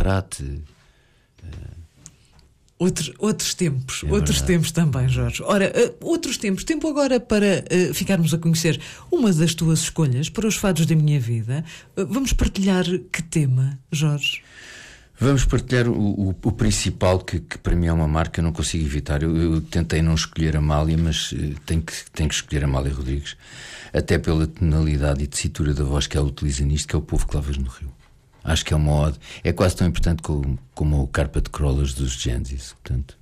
disparate. Outros tempos, outros tempos também, Jorge. Ora, outros tempos. Tempo agora para ficarmos a conhecer uma das tuas escolhas para os fados da minha vida. Vamos partilhar que tema, Jorge? Vamos partilhar o principal, que para mim é uma marca, eu não consigo evitar. Eu tentei não escolher a Amália, mas tenho que escolher a Amália Rodrigues, até pela tonalidade e tessitura da voz que ela utiliza nisto, que é O Povo que Lavas no Rio. Acho que é uma ode, é quase tão importante como o Carpet Crawlers dos Genesis, portanto.